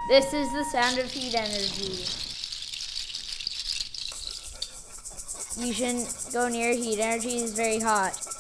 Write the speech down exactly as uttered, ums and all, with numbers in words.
This is the sound of heat energy. You shouldn't go near heat energy, it's very hot.